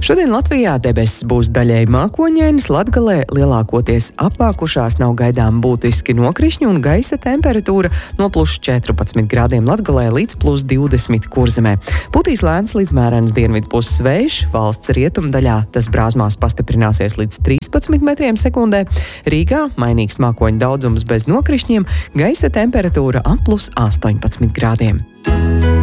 Šodien Latvijā debesis būs daļēji mākoņainas, Latgalē lielākoties apmākušās, nav gaidām būtiski nokrišņi un gaisa temperatūra no +14 grādiem Latgalē līdz +20 Kurzemē. Putīs lēns līdz mērens dienvidu puses vējš, valsts rietumdaļā tas brāzmās pastiprināsies līdz 13 metriem sekundē. Rīgā mainīgs mākoņu daudzums bez nokrišņiem, gaisa temperatūra ap +18 grādiem.